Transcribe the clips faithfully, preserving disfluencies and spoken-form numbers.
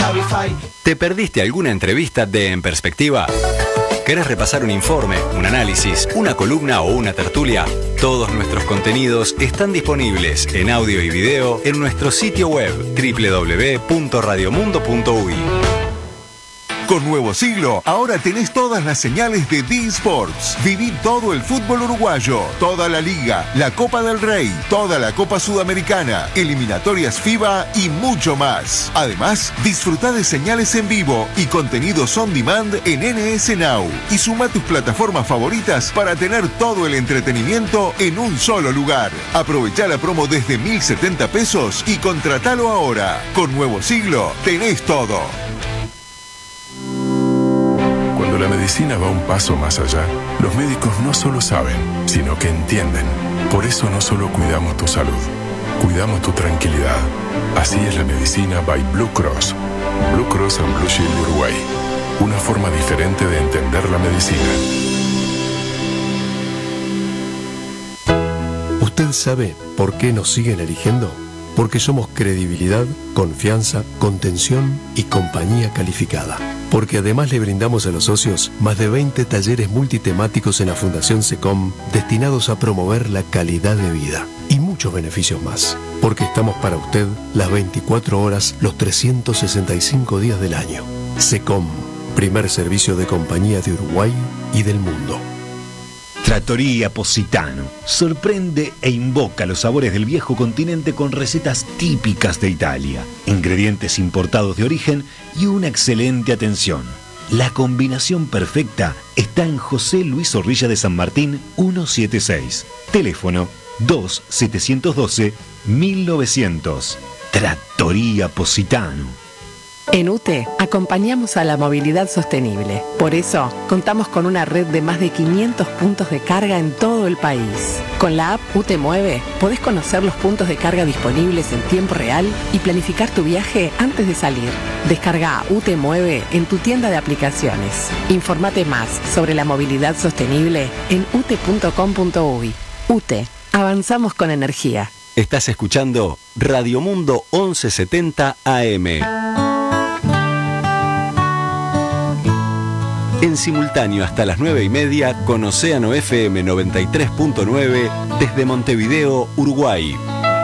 Cabify. ¿Te perdiste alguna entrevista de En Perspectiva? ¿Querés repasar un informe, un análisis, una columna o una tertulia? Todos nuestros contenidos están disponibles en audio y video en nuestro sitio web doble u doble u doble u punto radiomundo punto u y. Con Nuevo Siglo, ahora tenés todas las señales de D-Sports. Viví todo el fútbol uruguayo, toda la Liga, la Copa del Rey, toda la Copa Sudamericana, eliminatorias FIBA y mucho más. Además, disfrutá de señales en vivo y contenidos on demand en N S Now. Y suma tus plataformas favoritas para tener todo el entretenimiento en un solo lugar. Aprovechá la promo desde mil setenta pesos y contratalo ahora. Con Nuevo Siglo, tenés todo. Cuando la medicina va un paso más allá, los médicos no solo saben, sino que entienden. Por eso no solo cuidamos tu salud, cuidamos tu tranquilidad. Así es la medicina by Blue Cross. Blue Cross and Blue Shield de Uruguay. Una forma diferente de entender la medicina. ¿Usted sabe por qué nos siguen eligiendo? Porque somos credibilidad, confianza, contención y compañía calificada. Porque además le brindamos a los socios más de veinte talleres multitemáticos en la Fundación SECOM destinados a promover la calidad de vida y muchos beneficios más. Porque estamos para usted las veinticuatro horas, los trescientos sesenta y cinco días del año. SECOM, primer servicio de compañía de Uruguay y del mundo. Trattoria Positano sorprende e invoca los sabores del viejo continente con recetas típicas de Italia, ingredientes importados de origen y una excelente atención. La combinación perfecta está en José Luis Zorrilla de San Martín ciento setenta y seis. Teléfono dos siete uno dos mil novecientos. Trattoria Positano. En U T E acompañamos a la movilidad sostenible. Por eso, contamos con una red de más de quinientos puntos de carga en todo el país. Con la app U T E Mueve, podés conocer los puntos de carga disponibles en tiempo real y planificar tu viaje antes de salir. Descarga U T E Mueve en tu tienda de aplicaciones. Informate más sobre la movilidad sostenible en u t e punto com punto u y. U T E, avanzamos con energía. Estás escuchando Radio Mundo once setenta A M. En simultáneo hasta las nueve y media con Océano F M noventa y tres punto nueve desde Montevideo, Uruguay.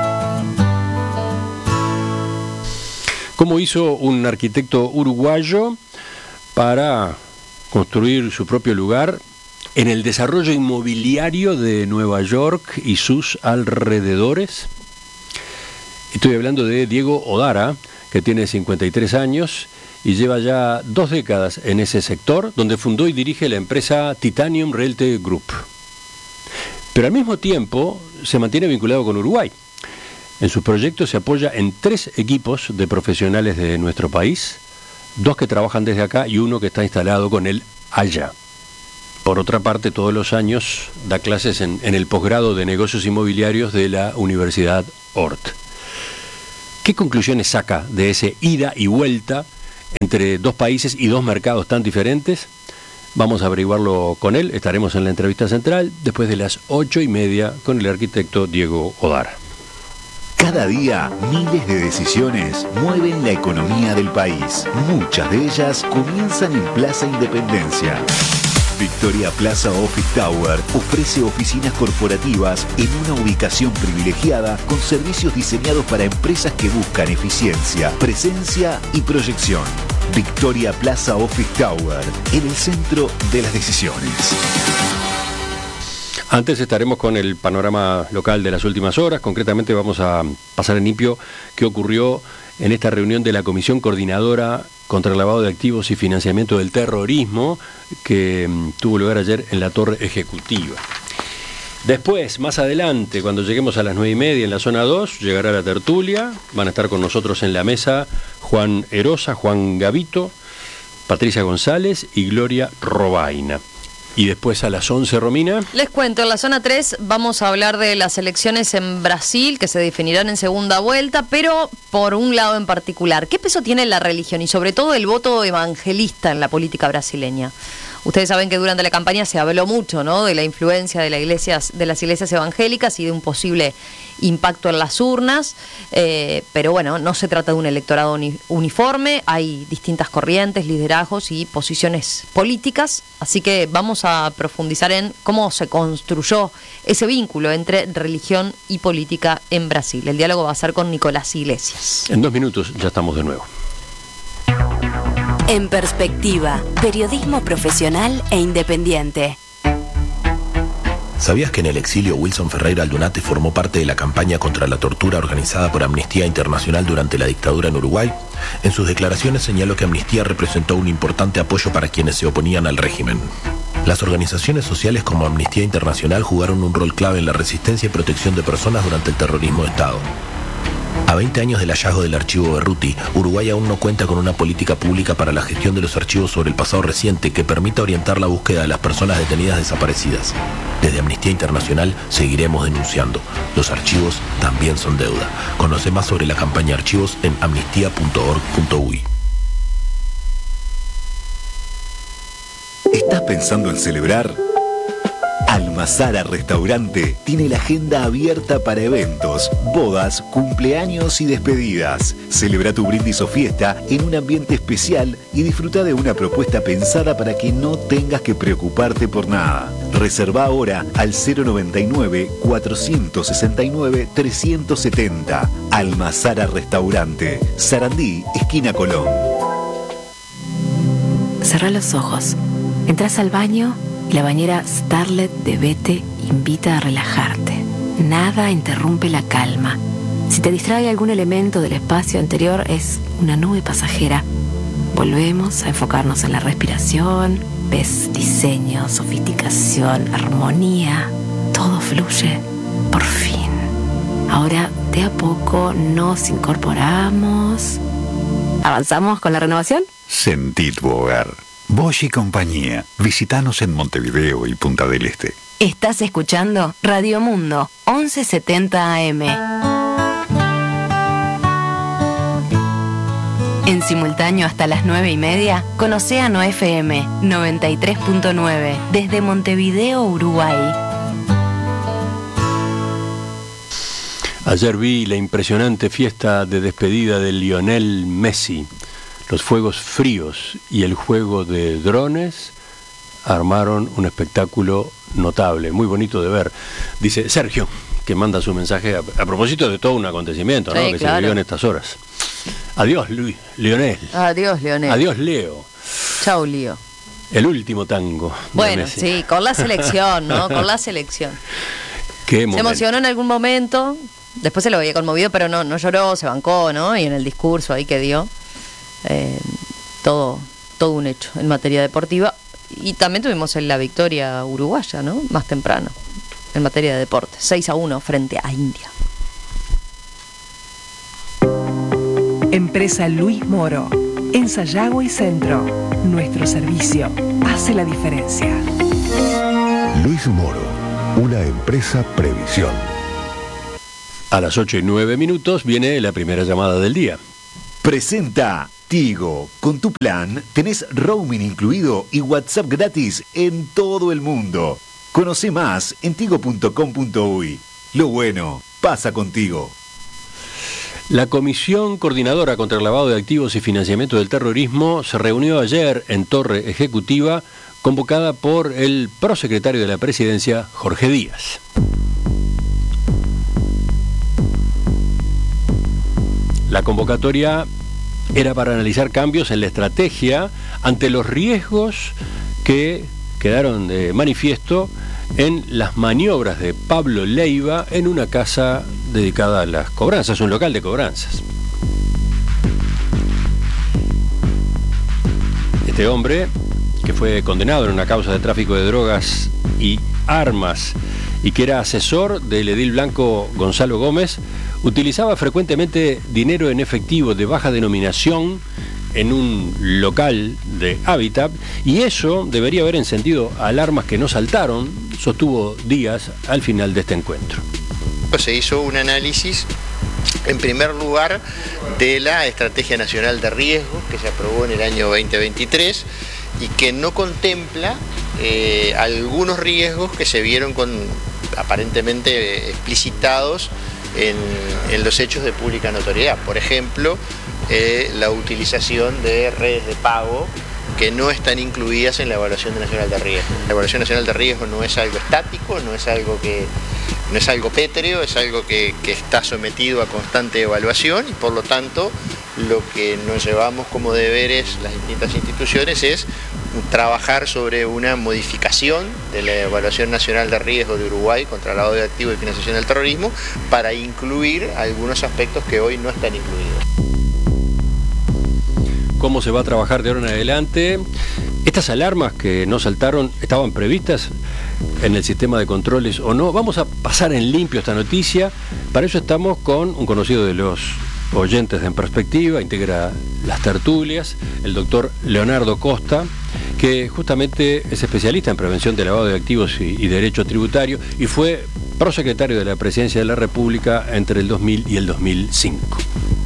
¿Cómo hizo un arquitecto uruguayo para construir su propio lugar en el desarrollo inmobiliario de Nueva York y sus alrededores? Estoy hablando de Diego Odara, que tiene cincuenta y tres años y lleva ya dos décadas en ese sector, donde fundó y dirige la empresa Titanium Realty Group. Pero al mismo tiempo se mantiene vinculado con Uruguay. En sus proyectos se apoya en tres equipos de profesionales de nuestro país, dos que trabajan desde acá y uno que está instalado con él allá. Por otra parte, todos los años da clases en, en el posgrado de negocios inmobiliarios de la Universidad Ort. ¿Qué conclusiones saca de ese ida y vuelta entre dos países y dos mercados tan diferentes? Vamos a averiguarlo con él. Estaremos en la entrevista central después de las ocho y media con el arquitecto Diego Odara. Cada día, miles de decisiones mueven la economía del país. Muchas de ellas comienzan en Plaza Independencia. Victoria Plaza Office Tower ofrece oficinas corporativas en una ubicación privilegiada con servicios diseñados para empresas que buscan eficiencia, presencia y proyección. Victoria Plaza Office Tower, en el centro de las decisiones. Antes estaremos con el panorama local de las últimas horas. Concretamente vamos a pasar en limpio qué ocurrió en esta reunión de la Comisión Coordinadora contra el Lavado de Activos y Financiamiento del Terrorismo, que um, tuvo lugar ayer en la Torre Ejecutiva. Después, más adelante, cuando lleguemos a las nueve y media en la zona dos, llegará la tertulia. Van a estar con nosotros en la mesa Juan Erosa, Juan Gavito, Patricia González y Gloria Robaina. Y después a las once, Romina. Les cuento, en la zona tres vamos a hablar de las elecciones en Brasil, que se definirán en segunda vuelta, pero por un lado en particular. ¿Qué peso tiene la religión y sobre todo el voto evangelista en la política brasileña? Ustedes saben que durante la campaña se habló mucho, ¿no?, de la influencia de, la iglesias, de las iglesias evangélicas y de un posible impacto en las urnas, eh, pero bueno, no se trata de un electorado uni- uniforme, hay distintas corrientes, liderazgos y posiciones políticas, así que vamos a profundizar en cómo se construyó ese vínculo entre religión y política en Brasil. El diálogo va a ser con Nicolás Iglesias. En dos minutos ya estamos de nuevo. En Perspectiva, periodismo profesional e independiente. ¿Sabías que en el exilio Wilson Ferreira Aldunate formó parte de la campaña contra la tortura organizada por Amnistía Internacional durante la dictadura en Uruguay? En sus declaraciones señaló que Amnistía representó un importante apoyo para quienes se oponían al régimen. Las organizaciones sociales como Amnistía Internacional jugaron un rol clave en la resistencia y protección de personas durante el terrorismo de Estado. A veinte años del hallazgo del archivo Berruti, Uruguay aún no cuenta con una política pública para la gestión de los archivos sobre el pasado reciente que permita orientar la búsqueda de las personas detenidas desaparecidas. Desde Amnistía Internacional seguiremos denunciando. Los archivos también son deuda. Conoce más sobre la campaña Archivos en amnistía punto org punto uy. ¿Estás pensando en celebrar? Almazara Restaurante tiene la agenda abierta para eventos, bodas, cumpleaños y despedidas. Celebra tu brindis o fiesta en un ambiente especial y disfruta de una propuesta pensada para que no tengas que preocuparte por nada. Reserva ahora al cero noventa y nueve, cuatrocientos sesenta y nueve, trescientos setenta. Almazara Restaurante, Sarandí, esquina Colón. Cerrá los ojos. Entrás al baño y la bañera Starlet de Bete invita a relajarte. Nada interrumpe la calma. Si te distrae algún elemento del espacio anterior, es una nube pasajera. Volvemos a enfocarnos en la respiración. Ves diseño, sofisticación, armonía. Todo fluye. Por fin. Ahora, de a poco, nos incorporamos. ¿Avanzamos con la renovación? Sentí tu hogar. Bosch y compañía. Visítanos en Montevideo y Punta del Este. Estás escuchando Radio Mundo, once setenta A M. En simultáneo hasta las nueve y media, con Océano F M noventa y tres punto nueve, desde Montevideo, Uruguay. Ayer vi la impresionante fiesta de despedida de Lionel Messi. Los fuegos fríos y el juego de drones armaron un espectáculo notable, muy bonito de ver. Dice Sergio, que manda su mensaje a, a propósito de todo un acontecimiento, ¿no?, sí, que claro. se vivió en estas horas. Adiós, Luis, Lionel. Adiós, Leonel. Adiós, Leo. Chau, Lío. El último tango. de Bueno, Messi. sí, con la selección, ¿no? Con la selección. Qué Se momento. emocionó en algún momento, después se lo veía conmovido, pero no, no lloró, se bancó, ¿no? Y en el discurso ahí que dio, eh, todo, todo un hecho en materia deportiva. Y también tuvimos la victoria uruguaya, ¿no?, más temprano, en materia de deporte, seis a uno frente a India. Empresa Luis Moro, en Sayago y Centro. Nuestro servicio hace la diferencia. Luis Moro, una empresa Previsión. A las ocho y nueve minutos viene la primera llamada del día. Presenta Tigo. Con tu plan tenés roaming incluido y WhatsApp gratis en todo el mundo. Conoce más en tigo punto com punto uy. Lo bueno pasa contigo. La Comisión Coordinadora contra el Lavado de Activos y Financiamiento del Terrorismo se reunió ayer en Torre Ejecutiva, convocada por el prosecretario de la Presidencia, Jorge Díaz. La convocatoria era para analizar cambios en la estrategia ante los riesgos que quedaron de manifiesto en las maniobras de Pablo Leiva en una casa dedicada a las cobranzas, un local de cobranzas. Este hombre, que fue condenado en una causa de tráfico de drogas y armas y que era asesor del edil blanco Gonzalo Gómez, utilizaba frecuentemente dinero en efectivo de baja denominación en un local de hábitat, y eso debería haber encendido alarmas que no saltaron, sostuvo Díaz al final de este encuentro. Se hizo un análisis, en primer lugar, de la Estrategia Nacional de Riesgos que se aprobó en el año veinte veintitrés y que no contempla eh, algunos riesgos que se vieron con, aparentemente explicitados en, en los hechos de pública notoriedad. Por ejemplo, eh, la utilización de redes de pago que no están incluidas en la evaluación nacional de riesgo. La evaluación nacional de riesgo no es algo estático, no es algo que no es algo pétreo, es algo que, que está sometido a constante evaluación y por lo tanto lo que nos llevamos como deberes las distintas instituciones es trabajar sobre una modificación de la evaluación nacional de riesgo de Uruguay contra el lavado de activos y financiación del terrorismo para incluir algunos aspectos que hoy no están incluidos. ¿Cómo se va a trabajar de ahora en adelante? ¿Estas alarmas que no saltaron estaban previstas en el sistema de controles o no? Vamos a pasar en limpio esta noticia. Para eso estamos con un conocido de los oyentes de En Perspectiva, integra las tertulias, el doctor Leonardo Costa, que justamente es especialista en prevención de lavado de activos y, y derecho tributario y fue prosecretario de la Presidencia de la República entre el dos mil y el dos mil cinco.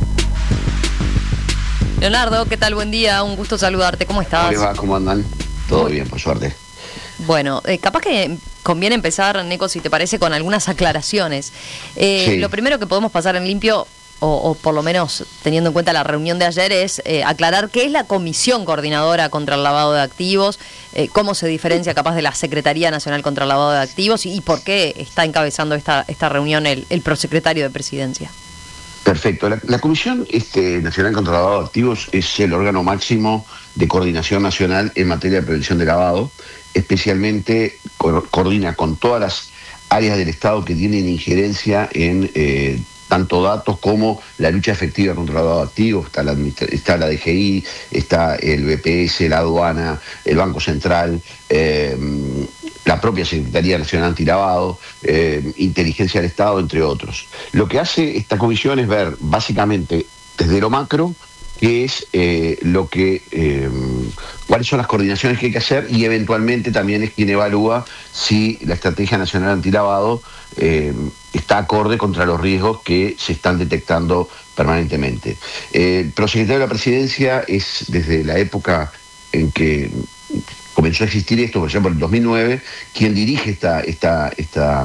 Leonardo, ¿qué tal? Buen día, un gusto saludarte. ¿Cómo estás? ¿Cómo les va? ¿Cómo andan? Todo bien, por suerte. Bueno, eh, capaz que conviene empezar, Neco, si te parece, con algunas aclaraciones. Eh, Sí. Lo primero que podemos pasar en limpio, o, o por lo menos teniendo en cuenta la reunión de ayer, es eh, aclarar qué es la Comisión Coordinadora contra el Lavado de Activos, eh, cómo se diferencia capaz de la Secretaría Nacional contra el Lavado de Activos y, y por qué está encabezando esta, esta reunión el, el prosecretario de Presidencia. Perfecto. La, la Comisión este, Nacional contra el Lavado de Activos es el órgano máximo de coordinación nacional en materia de prevención de lavado. Especialmente co- coordina con todas las áreas del Estado que tienen injerencia en eh, tanto datos como la lucha efectiva contra el lavado de activos. Está la, administra- está la D G I, está el B P S, la aduana, el Banco Central, eh, la propia Secretaría Nacional Antilavado, eh, Inteligencia del Estado, entre otros. Lo que hace esta comisión es ver básicamente desde lo macro qué es eh, lo que, eh, cuáles son las coordinaciones que hay que hacer y eventualmente también es quien evalúa si la Estrategia Nacional Antilavado eh, está acorde contra los riesgos que se están detectando permanentemente. Eh, el prosecretario de la Presidencia es desde la época en que comenzó a existir esto, por ejemplo, en el dos mil nueve, quien dirige esta, esta, esta,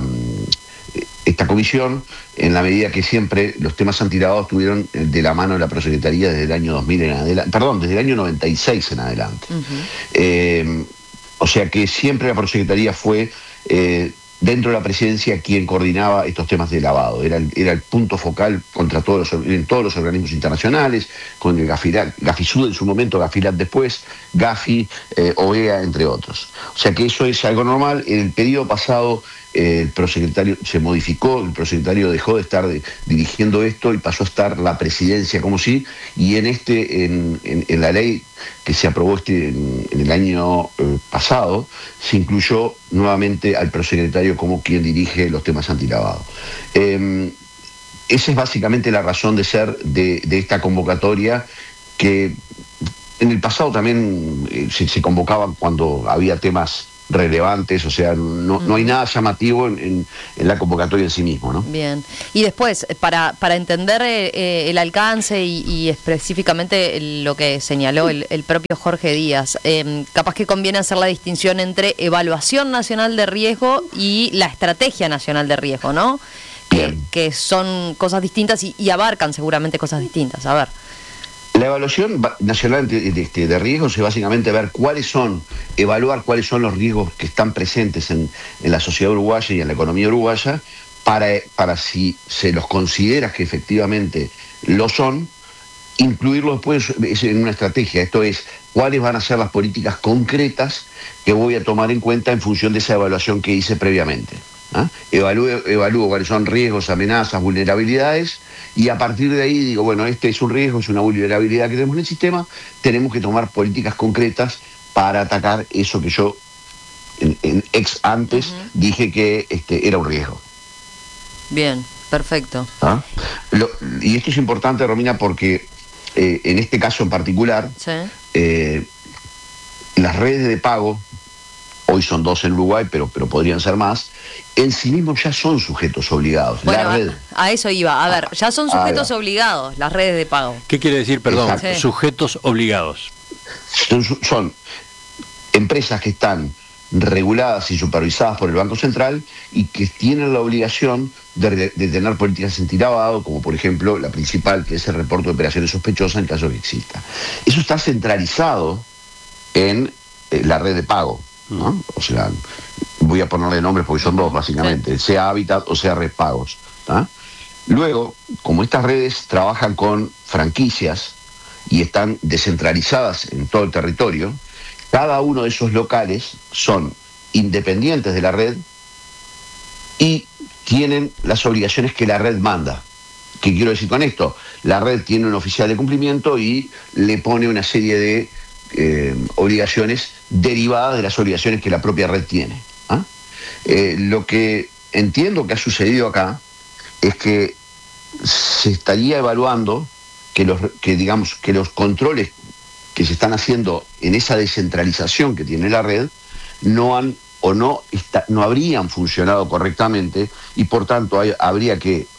esta comisión, en la medida que siempre los temas antilavado estuvieron de la mano de la Prosecretaría desde el año dos mil en adelante, perdón, desde el año noventa y seis en adelante. Uh-huh. Eh, o sea que siempre la Prosecretaría fue eh, dentro de la Presidencia quien coordinaba estos temas de lavado. Era el, era el punto focal contra todos los, en todos los organismos internacionales, con el Gafilat, Gafisud en su momento, Gafilat después, Gafi, eh, O E A, entre otros. O sea que eso es algo normal. En el periodo pasado eh, el prosecretario se modificó, el prosecretario dejó de estar de, dirigiendo esto y pasó a estar la Presidencia como sí, y en este, en, en, en la ley que se aprobó este, en, en el año eh, pasado, se incluyó nuevamente al prosecretario como quien dirige los temas antilavado. Eh, esa es básicamente la razón de ser de, de esta convocatoria, que en el pasado también eh, se, se convocaban cuando había temas relevantes, o sea, no, no hay nada llamativo en, en, en la convocatoria en sí mismo, ¿no? Bien. Y después, para, para entender eh, el alcance y, y específicamente lo que señaló el, el propio Jorge Díaz, eh, capaz que conviene hacer la distinción entre evaluación nacional de riesgo y la estrategia nacional de riesgo, ¿no? Que, que son cosas distintas y, y abarcan seguramente cosas distintas. A ver. La evaluación nacional de, de, de riesgos es básicamente ver cuáles son, evaluar cuáles son los riesgos que están presentes en, en la sociedad uruguaya y en la economía uruguaya, para, para si se los considera que efectivamente lo son, incluirlos después en una estrategia. Esto es, cuáles van a ser las políticas concretas que voy a tomar en cuenta en función de esa evaluación que hice previamente. ¿Ah? Evalúo, evalúo cuáles son riesgos, amenazas, vulnerabilidades, y a partir de ahí digo, bueno, este es un riesgo, es una vulnerabilidad que tenemos en el sistema, tenemos que tomar políticas concretas para atacar eso que yo en, en ex antes uh-huh. dije que este, era un riesgo. Bien, perfecto. ¿Ah? Lo, y esto es importante, Romina, porque eh, en este caso en particular, sí. eh, las redes de pago, hoy son dos en Uruguay, pero, pero podrían ser más, en sí mismos ya son sujetos obligados. Bueno, la red. A, a eso iba. A ver, ya son sujetos ah, obligados las redes de pago. ¿Qué quiere decir, perdón, sí. sujetos obligados? Son, son empresas que están reguladas y supervisadas por el Banco Central y que tienen la obligación de, de tener políticas antilavado, como por ejemplo la principal, que es el reporte de operaciones sospechosas en caso de que exista. Eso está centralizado en eh, la red de pago, ¿no? O sea, voy a ponerle nombres porque son dos básicamente, sea Habitat o sea Red Pagos, ¿tá? Luego, como estas redes trabajan con franquicias y están descentralizadas en todo el territorio, cada uno de esos locales son independientes de la red y tienen las obligaciones que la red manda. ¿Qué quiero decir con esto? La red tiene un oficial de cumplimiento y le pone una serie de eh, obligaciones derivadas de las obligaciones que la propia red tiene. ¿Ah? Eh, lo que entiendo que ha sucedido acá es que se estaría evaluando que los, que, digamos, que los controles que se están haciendo en esa descentralización que tiene la red no han o no, está, no habrían funcionado correctamente y por tanto hay, habría que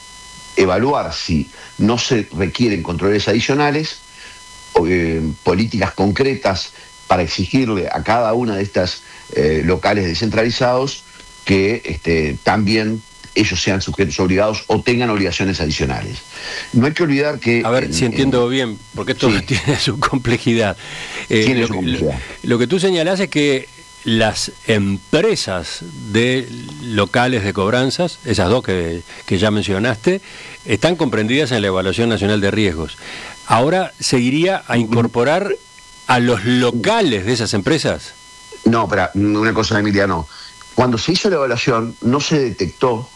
evaluar si no se requieren controles adicionales o eh, políticas concretas para exigirle a cada una de estas eh, locales descentralizados que este, también ellos sean sujetos obligados o tengan obligaciones adicionales. No hay que olvidar que... A ver en, si entiendo en, bien, porque esto sí tiene su complejidad. Eh, tiene lo, su complejidad. Lo, lo que tú señalás es que las empresas de locales de cobranzas, esas dos que, que ya mencionaste, están comprendidas en la Evaluación Nacional de Riesgos. Ahora, ¿se iría a incorporar a los locales de esas empresas? No, espera, una cosa, Emiliano. Cuando se hizo la evaluación, no se detectó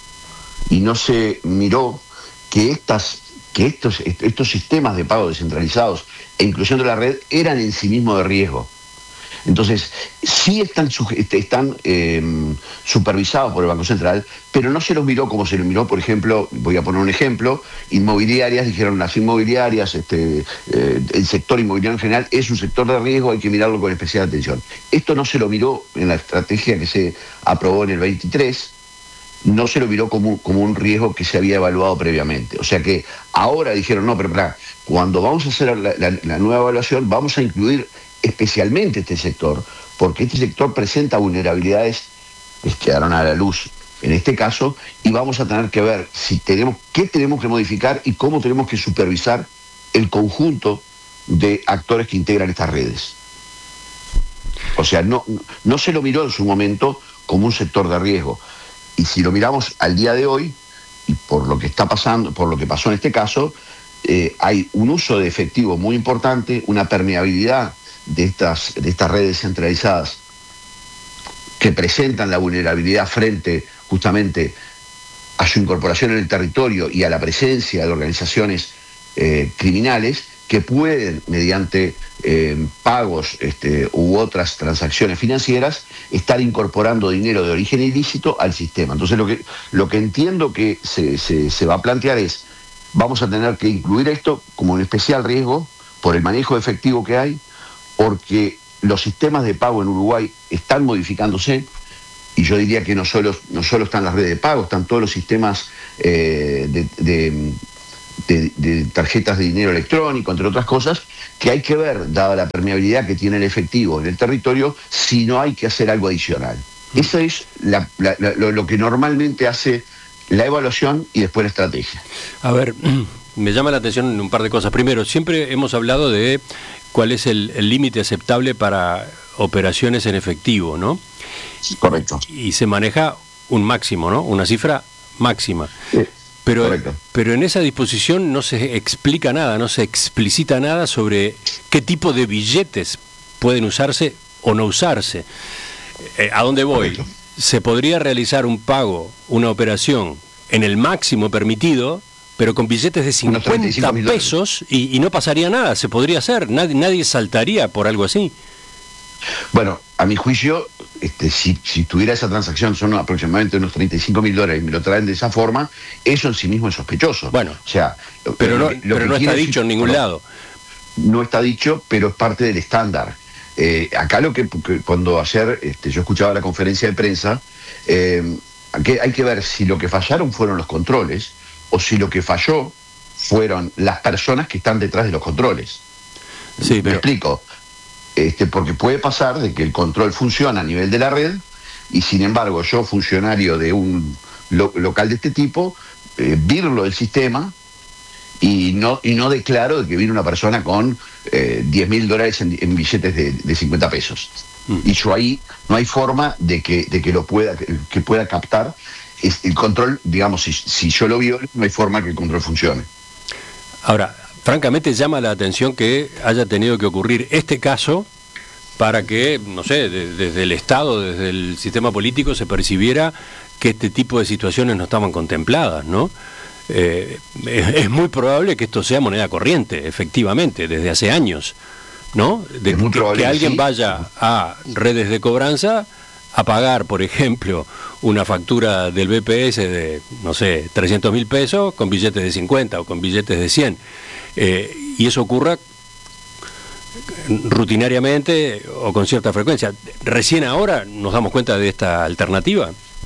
y no se miró que, estas, que estos, estos sistemas de pago descentralizados e inclusión de la red eran en sí mismos de riesgo. Entonces, sí están, están eh, supervisados por el Banco Central, pero no se los miró como se los miró, por ejemplo, voy a poner un ejemplo, inmobiliarias, dijeron las inmobiliarias, este, eh, el sector inmobiliario en general es un sector de riesgo, hay que mirarlo con especial atención. Esto no se lo miró en la estrategia que se aprobó en el veintitrés, no se lo miró como, como un riesgo que se había evaluado previamente. O sea que ahora dijeron, no, pero para, cuando vamos a hacer la, la, la nueva evaluación, vamos a incluir especialmente este sector, porque este sector presenta vulnerabilidades que quedaron a la luz en este caso, y vamos a tener que ver si tenemos, qué tenemos que modificar y cómo tenemos que supervisar el conjunto de actores que integran estas redes. O sea, no, no se lo miró en su momento como un sector de riesgo. Y si lo miramos al día de hoy, y por lo que está pasando, por lo que pasó en este caso, eh, hay un uso de efectivo muy importante, una permeabilidad de estas, de estas redes centralizadas que presentan la vulnerabilidad frente justamente a su incorporación en el territorio y a la presencia de organizaciones eh, criminales que pueden, mediante eh, pagos este, u otras transacciones financieras, estar incorporando dinero de origen ilícito al sistema. Entonces lo que, lo que entiendo que se, se, se va a plantear es, vamos a tener que incluir esto como un especial riesgo por el manejo de efectivo que hay, porque los sistemas de pago en Uruguay están modificándose, y yo diría que no solo, no solo están las redes de pago, están todos los sistemas eh, de, de, de, de tarjetas de dinero electrónico, entre otras cosas, que hay que ver, dada la permeabilidad que tiene el efectivo en el territorio, si no hay que hacer algo adicional. Eso es la, la, la, lo, lo que normalmente hace la evaluación y después la estrategia. A ver, me llama la atención un par de cosas. Primero, siempre hemos hablado de cuál es el límite aceptable para operaciones en efectivo, ¿no? Correcto. Y, y se maneja un máximo, ¿no? Una cifra máxima. Sí, pero, correcto. pero en esa disposición no se explica nada, no se explicita nada sobre qué tipo de billetes pueden usarse o no usarse. Eh, ¿A dónde voy? Correcto. Se podría realizar un pago, una operación en el máximo permitido, pero con billetes de cincuenta pesos y, y no pasaría nada, se podría hacer, nadie, nadie saltaría por algo así. Bueno, a mi juicio, este, si, si tuviera esa transacción, son aproximadamente unos treinta y cinco mil dólares y me lo traen de esa forma, eso en sí mismo es sospechoso. Bueno, o sea, pero no, lo, lo pero no está dicho en ningún bueno, lado. No está dicho, pero es parte del estándar. Eh, acá lo que, que cuando ayer este, yo escuchaba la conferencia de prensa, eh, que hay que ver si lo que fallaron fueron los controles o si lo que falló fueron las personas que están detrás de los controles. Sí, pero... Me explico. este, porque puede pasar de que el control funciona a nivel de la red y sin embargo yo, funcionario de un lo, local de este tipo, eh, virlo el sistema y no, y no declaro de que viene una persona con eh, diez mil dólares en, en billetes de, de cincuenta pesos. Mm. Y yo ahí no hay forma de que, de que lo pueda, que, que pueda captar es el control, digamos, si, si yo lo violo, no hay forma que el control funcione. Ahora, francamente llama la atención que haya tenido que ocurrir este caso para que, no sé, de, desde el Estado, desde el sistema político se percibiera que este tipo de situaciones no estaban contempladas, ¿no? Eh, es, es muy probable que esto sea moneda corriente, efectivamente, desde hace años, ¿no? De que, que alguien sí. vaya a redes de cobranza a pagar, por ejemplo, una factura del B P S de, no sé, trescientos mil pesos con billetes de cincuenta o con billetes de cien. Eh, y eso ocurra rutinariamente o con cierta frecuencia. Recién ahora nos damos cuenta de esta alternativa.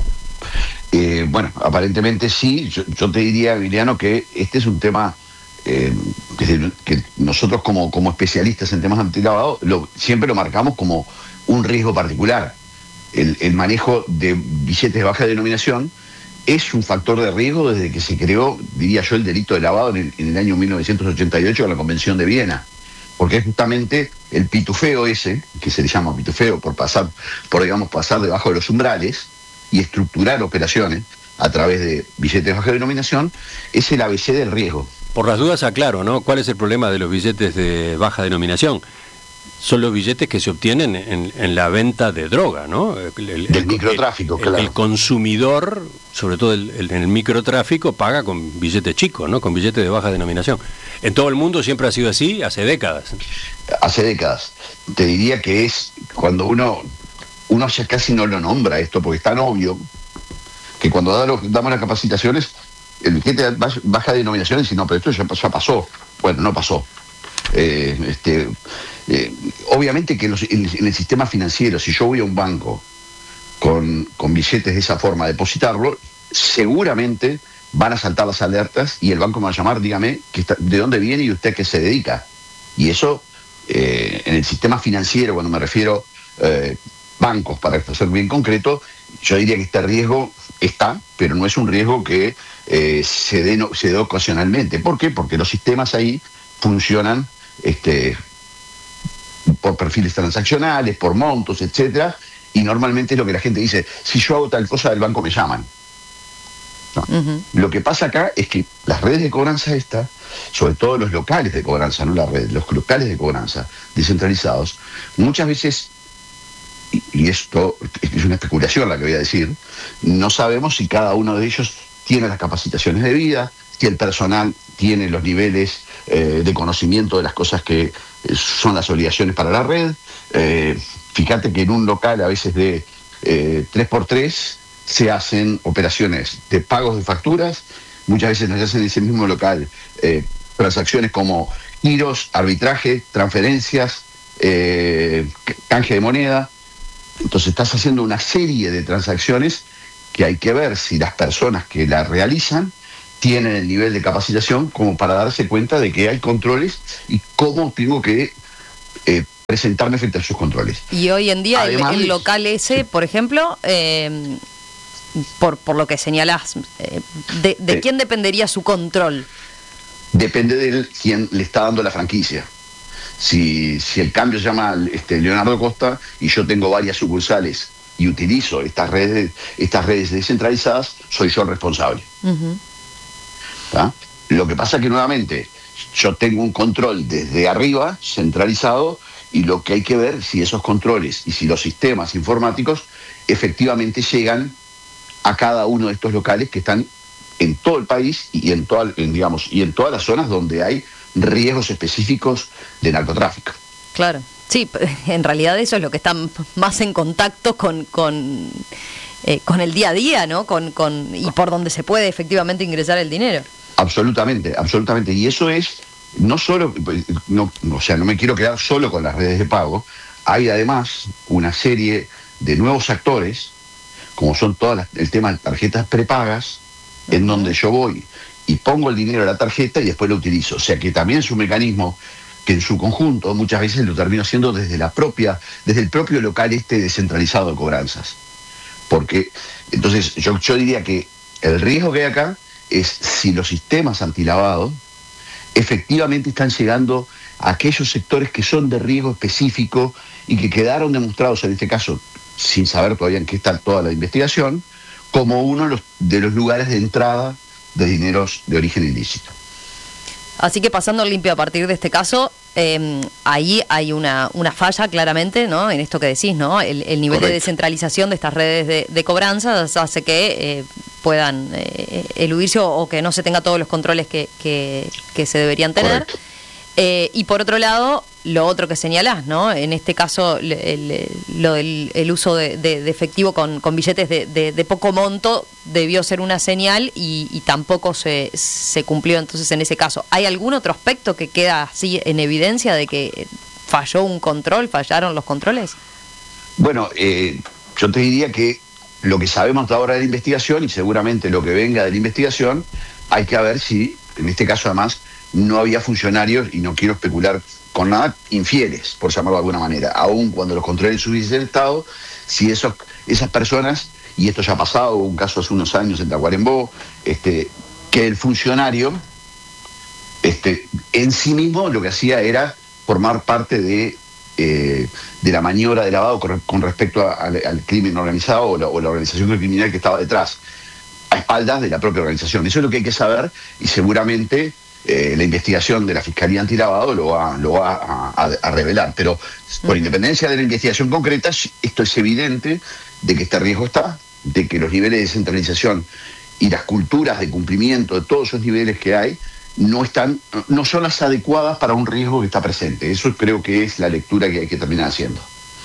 Eh, bueno, aparentemente sí. Yo, yo te diría, Emiliano, que este es un tema eh, que, que nosotros como, como especialistas en temas antilavado lo, siempre lo marcamos como un riesgo particular. El, el manejo de billetes de baja denominación es un factor de riesgo desde que se creó, diría yo, el delito de lavado en el, en el año mil novecientos ochenta y ocho con la Convención de Viena. Porque es justamente el pitufeo ese, que se le llama pitufeo por pasar, por digamos pasar debajo de los umbrales y estructurar operaciones a través de billetes de baja denominación, es el A B C del riesgo. Por las dudas aclaro, ¿no? ¿Cuál es el problema de los billetes de baja denominación? Son los billetes que se obtienen en, en la venta de droga, ¿no? El, el, Del microtráfico, el, claro. El consumidor, sobre todo el, el, en el microtráfico, paga con billetes chicos, ¿no? Con billetes de baja denominación. En todo el mundo siempre ha sido así, hace décadas. Hace décadas. Te diría que es cuando uno, uno ya casi no lo nombra esto, porque es tan obvio que cuando da lo, damos las capacitaciones, el billete de baja denominación dice, no, pero esto ya, ya pasó. Bueno, no pasó. Eh, este, eh, obviamente que los, en, en el sistema financiero, si yo voy a un banco con, con billetes de esa forma a depositarlo, seguramente van a saltar las alertas y el banco me va a llamar, dígame que está, de dónde viene y usted a qué se dedica. Y eso, eh, en el sistema financiero, cuando me refiero eh, bancos, para ser bien concreto, yo diría que este riesgo está, pero no es un riesgo que eh, se dé no, se dé ocasionalmente. ¿Por qué? Porque los sistemas ahí funcionan este, por perfiles transaccionales, por montos, etcétera, y normalmente es lo que la gente dice, si yo hago tal cosa del banco me llaman. No. Uh-huh. Lo que pasa acá es que las redes de cobranza esta, sobre todo los locales de cobranza, no las redes, los locales de cobranza descentralizados, muchas veces, y, y esto es una especulación la que voy a decir, no sabemos si cada uno de ellos tiene las capacitaciones debidas, si el personal tiene los niveles eh, de conocimiento de las cosas que eh, son las obligaciones para la red. Eh, fíjate que en un local a veces de eh, tres por tres se hacen operaciones de pagos de facturas, muchas veces se hacen en ese mismo local eh, transacciones como giros, arbitraje, transferencias, eh, canje de moneda. Entonces estás haciendo una serie de transacciones que hay que ver si las personas que la realizan tienen el nivel de capacitación como para darse cuenta de que hay controles y cómo tengo que eh, presentarme frente a esos controles. Y hoy en día Además, el, el local ese, por ejemplo, eh, por, por lo que señalás, eh, ¿de, de eh, quién dependería su control? Depende de quién le está dando la franquicia. Si, si el cambio se llama este, Leonardo Costa y yo tengo varias sucursales y utilizo estas redes, estas redes descentralizadas, soy yo el responsable. Uh-huh. ¿Ah? Lo que pasa es que nuevamente yo tengo un control desde arriba, centralizado, y lo que hay que ver si esos controles y si los sistemas informáticos efectivamente llegan a cada uno de estos locales que están en todo el país y en, toda, en, digamos, y en todas las zonas donde hay riesgos específicos de narcotráfico. Claro, sí, en realidad eso es lo que está más en contacto con... con... Eh, con el día a día, ¿no? Con, con, y por donde se puede efectivamente ingresar el dinero. Absolutamente, absolutamente. Y eso es, no solo, no, o sea, no me quiero quedar solo con las redes de pago, hay además una serie de nuevos actores, como son todas las, el tema de tarjetas prepagas, uh-huh. en donde yo voy y pongo el dinero a la tarjeta y después lo utilizo. O sea que también es un mecanismo que en su conjunto muchas veces lo termino haciendo desde la propia, desde el propio local este descentralizado de cobranzas. Porque, entonces, yo, yo diría que el riesgo que hay acá es si los sistemas antilavado efectivamente están llegando a aquellos sectores que son de riesgo específico y que quedaron demostrados, en este caso, sin saber todavía en qué está toda la investigación, como uno de los, de los lugares de entrada de dineros de origen ilícito. Así que pasando limpio a partir de este caso, eh, ahí hay una, una falla claramente, ¿no? En esto que decís, ¿no? El, el nivel Correcto. de descentralización de estas redes de, de cobranzas hace que eh, puedan eh, eludirse o, o que no se tenga todos los controles que, que, que se deberían tener. Eh, y por otro lado, lo otro que señalás, ¿no? En este caso, el, el, lo del el uso de, de, de efectivo con, con billetes de, de, de poco monto debió ser una señal y, y tampoco se, se cumplió entonces en ese caso. ¿Hay algún otro aspecto que queda así en evidencia de que falló un control, fallaron los controles? Bueno, eh, yo te diría que lo que sabemos hasta ahora de la investigación y seguramente lo que venga de la investigación, hay que ver si, en este caso además, no había funcionarios, y no quiero especular con nada, infieles, por llamarlo de alguna manera, aun cuando los controles hubiesen estado, si esos, esas personas, y esto ya ha pasado, hubo un caso hace unos años en Tacuarembó, este, que el funcionario este, en sí mismo lo que hacía era formar parte de, eh, de la maniobra de lavado con, con respecto a, a, al crimen organizado o la, o la organización criminal que estaba detrás, a espaldas de la propia organización. Eso es lo que hay que saber y seguramente Eh, la investigación de la Fiscalía Antilavado lo va, lo va a, a, a revelar. Pero por independencia de la investigación concreta, esto es evidente de que este riesgo está, de que los niveles de descentralización y las culturas de cumplimiento de todos esos niveles que hay no están, no son las adecuadas para un riesgo que está presente. Eso creo que es la lectura que hay que terminar haciendo.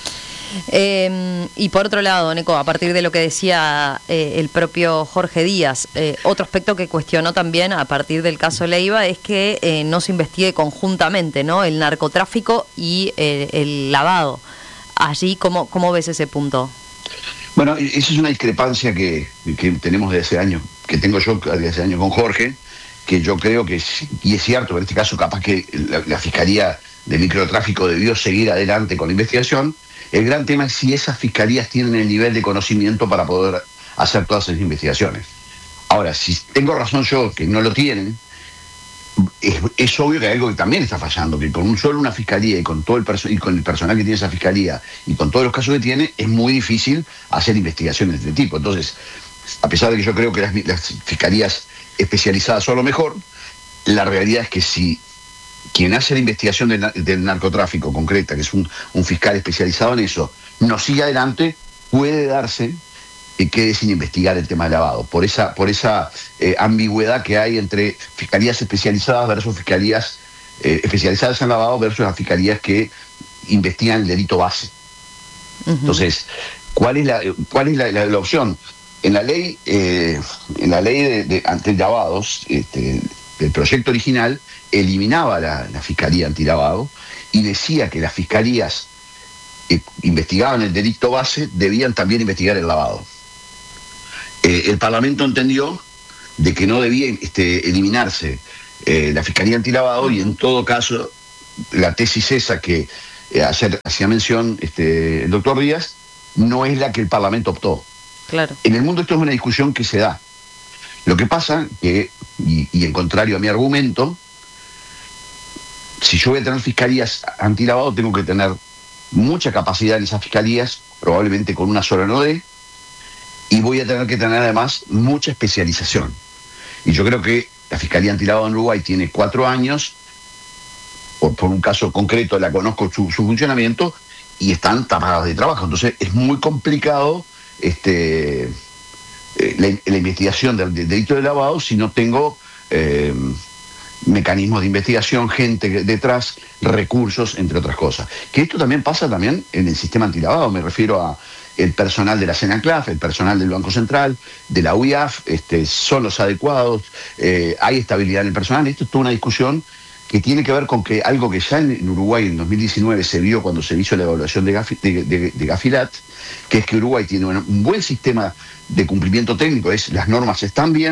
Eh, y por otro lado, Neco, a partir de lo que decía eh, el propio Jorge Díaz, eh, otro aspecto que cuestionó también a partir del caso Leiva es que eh, no se investigue conjuntamente, ¿no? El narcotráfico y eh, el lavado. Allí, ¿cómo, cómo ves ese punto? Bueno, esa es una discrepancia que, que tenemos desde hace años, que tengo yo desde hace años con Jorge, que yo creo que, y es cierto, en este caso capaz que la, la Fiscalía de Microtráfico debió seguir adelante con la investigación. El gran tema es si esas fiscalías tienen el nivel de conocimiento para poder hacer todas esas investigaciones. Ahora, si tengo razón yo que no lo tienen, es, es obvio que hay algo que también está fallando, que con un solo una fiscalía y con todo el perso- y con el personal que tiene esa fiscalía y con todos los casos que tiene, es muy difícil hacer investigaciones de este tipo. Entonces, a pesar de que yo creo que las, las fiscalías especializadas son lo mejor, la realidad es que si quien hace la investigación del, del narcotráfico concreta, que es un, un fiscal especializado en eso, no sigue adelante, puede darse que quede sin investigar el tema de lavado, por esa, por esa eh, ambigüedad que hay entre fiscalías especializadas versus fiscalías eh, especializadas en lavado versus las fiscalías que investigan el delito base. Uh-huh. Entonces, ¿cuál es la, cuál es la, la, la opción? En la ley, eh, en la ley de, de antilavados, este, del proyecto original, eliminaba la, la Fiscalía Antilavado y decía que las fiscalías que investigaban el delito base debían también investigar el lavado. Eh, el Parlamento entendió de que no debía este, eliminarse eh, la Fiscalía Antilavado y en todo caso la tesis esa que eh, ayer hacía mención este, el doctor Díaz no es la que el Parlamento optó. Claro. En el mundo esto es una discusión que se da. Lo que pasa que, y, y en contrario a mi argumento, si yo voy a tener fiscalías antilavado, tengo que tener mucha capacidad en esas fiscalías, probablemente con una sola no dé, y voy a tener que tener además mucha especialización. Y yo creo que la Fiscalía Antilavado en Uruguay tiene cuatro años, por, por un caso concreto la conozco su, su funcionamiento, y están tapadas de trabajo. Entonces es muy complicado este, eh, la, la investigación del, del delito de lavado si no tengo eh, mecanismos de investigación, gente detrás, recursos, entre otras cosas. Que esto también pasa también en el sistema antilavado, me refiero a el personal de la CENACLAF, el personal del Banco Central, de la U I A F, este, son los adecuados, eh, hay estabilidad en el personal. Esto es toda una discusión que tiene que ver con que algo que ya en Uruguay en dos mil diecinueve se vio cuando se hizo la evaluación de, Gafi, de, de, de Gafilat, que es que Uruguay tiene un buen sistema de cumplimiento técnico, es las normas están bien,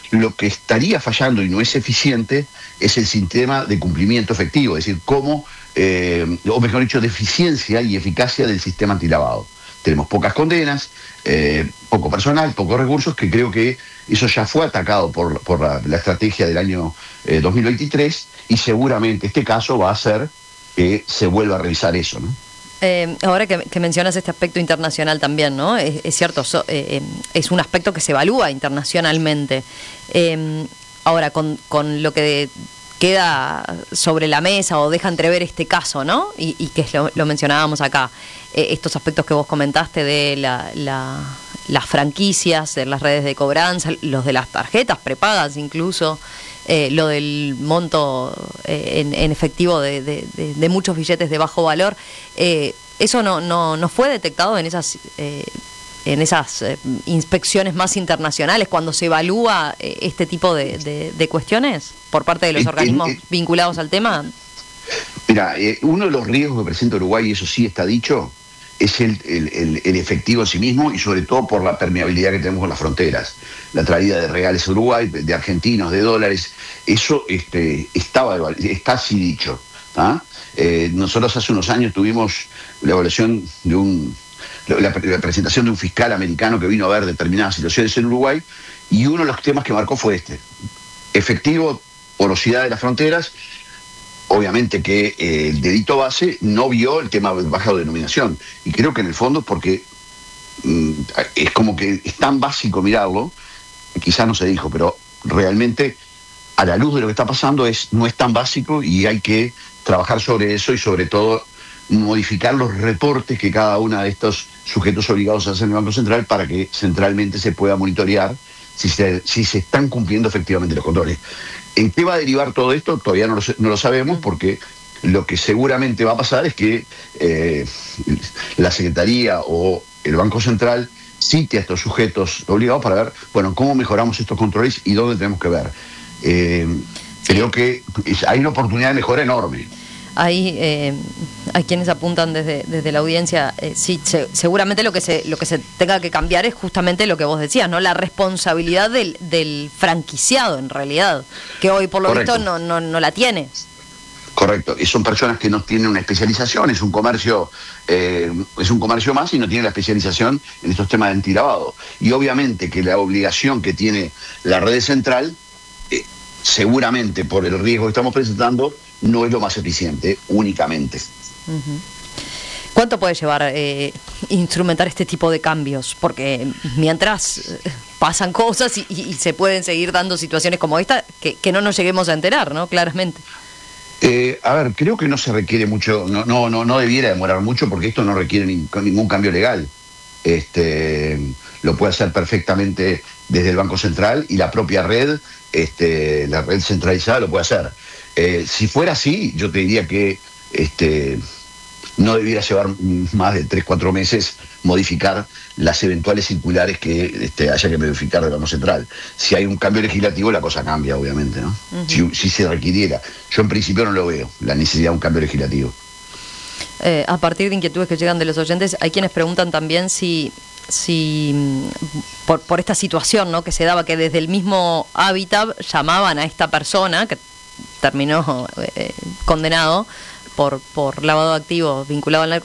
Lo que estaría fallando y no es eficiente es el sistema de cumplimiento efectivo, es decir, cómo, eh, o mejor dicho, de eficiencia y eficacia del sistema antilavado. Tenemos pocas condenas, eh, poco personal, pocos recursos, que creo que eso ya fue atacado por, por la, la estrategia del año eh, dos mil veintitrés, y seguramente este caso va a hacer que se vuelva a revisar eso, ¿no? Eh, ahora que, que mencionas este aspecto internacional también, ¿no? Es, es cierto, so, eh, es un aspecto que se evalúa internacionalmente. Eh, ahora, con, con lo que queda sobre la mesa o deja entrever este caso, ¿no? Y, y que lo, lo mencionábamos acá, eh, estos aspectos que vos comentaste de la, la, las franquicias, de las redes de cobranza, los de las tarjetas prepagas incluso, eh, lo del monto eh, en, en efectivo de, de, de, de muchos billetes de bajo valor, eh, ¿eso no, no, no fue detectado en esas... Eh, en esas eh, inspecciones más internacionales, cuando se evalúa eh, este tipo de, de, de cuestiones por parte de los eh, organismos eh, vinculados al tema? Mira, eh, uno de los riesgos que presenta Uruguay, y eso sí está dicho, es el, el, el, el efectivo en sí mismo, y sobre todo por la permeabilidad que tenemos con las fronteras. La traída de reales a Uruguay, de argentinos, de dólares, eso este, estaba, está así dicho. ¿Ah? Eh, nosotros hace unos años tuvimos la evaluación de un... La, la presentación de un fiscal americano que vino a ver determinadas situaciones en Uruguay, y uno de los temas que marcó fue este: efectivo, porosidad de las fronteras. Obviamente que eh, el delito base no vio el tema de baja denominación, y creo que en el fondo porque mm, es como que es tan básico mirarlo, quizás no se dijo, pero realmente a la luz de lo que está pasando es, no es tan básico, y hay que trabajar sobre eso, y sobre todo modificar los reportes que cada uno de estos sujetos obligados a hacer en el Banco Central, para que centralmente se pueda monitorear si se, si se están cumpliendo efectivamente los controles. ¿En qué va a derivar todo esto? Todavía no lo, no lo sabemos, porque lo que seguramente va a pasar es que eh, la Secretaría o el Banco Central cite a estos sujetos obligados para ver, bueno, cómo mejoramos estos controles y dónde tenemos que ver. Eh, creo que hay una oportunidad de mejora enorme. Hay, eh, hay quienes apuntan desde, desde la audiencia, eh, sí, se, seguramente lo que se lo que se tenga que cambiar es justamente lo que vos decías, ¿no? La responsabilidad del, del franquiciado, en realidad, que hoy por lo Correcto. visto no, no, no la tiene. Correcto, y son personas que no tienen una especialización, es un comercio, eh, es un comercio más, y no tienen la especialización en estos temas de antilavado. Y obviamente que la obligación que tiene la red central, eh, seguramente por el riesgo que estamos presentando, no es lo más eficiente únicamente. Uh-huh. ¿Cuánto puede llevar eh, instrumentar este tipo de cambios? Porque mientras eh, pasan cosas y, y, y se pueden seguir dando situaciones como esta, que, que no nos lleguemos a enterar, ¿no? Claramente. Eh, a ver, creo que no se requiere mucho, no, no, no, no debiera demorar mucho, porque esto no requiere ni, ningún cambio legal. Este, lo puede hacer perfectamente desde el Banco Central, y la propia red, este, la red centralizada lo puede hacer. Eh, si fuera así, yo te diría que este, no debiera llevar más de tres, cuatro meses modificar las eventuales circulares que este, haya que modificar del Banco Central. Si hay un cambio legislativo, la cosa cambia, obviamente, ¿no? Uh-huh. Si, si se requiriera. Yo en principio no lo veo, la necesidad de un cambio legislativo. Eh, a partir de inquietudes que llegan de los oyentes, hay quienes preguntan también si... si por, por esta situación, ¿no?, que se daba, que desde el mismo hábitat llamaban a esta persona que terminó eh, condenado por, por lavado de activos vinculado al narcotráfico,